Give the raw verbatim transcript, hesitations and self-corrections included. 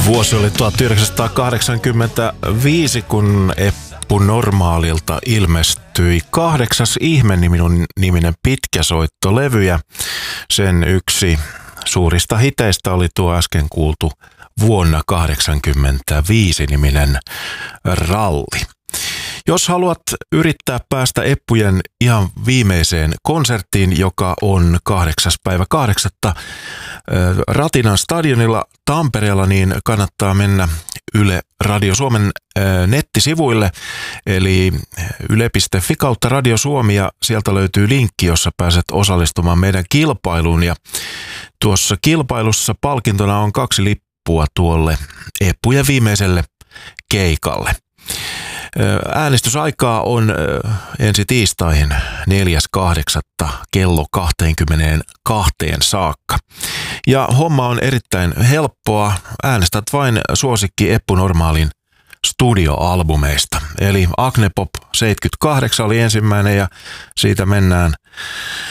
Vuosi oli tuhatyhdeksänsataakahdeksankymmentäviisi, kun Eppu Normaalilta ilmestyi Kahdeksas ihme niminen pitkäsoittolevy, ja sen yksi suurista hiteistä oli tuo äsken kuultu vuonna kahdeksankymmentäviisi niminen Ralli. Jos haluat yrittää päästä Eppujen ihan viimeiseen konserttiin, joka on kahdeksas päivä kahdeksatta Ratinan stadionilla Tampereella, niin kannattaa mennä Yle Radio Suomen nettisivuille, eli yle piste fi kautta Radio Suomi, ja sieltä löytyy linkki, jossa pääset osallistumaan meidän kilpailuun, ja tuossa kilpailussa palkintona on kaksi lippua tuolle Eppujen viimeiselle keikalle. Äänestysaikaa on ensi tiistaihin neljäs kahdeksatta kello kaksikymmentäkaksi saakka. Ja homma on erittäin helppoa. Äänestät vain suosikki Eppu Normaalin studioalbumeista. Eli Agnepop seitsemänkymmentäkahdeksan oli ensimmäinen, ja siitä mennään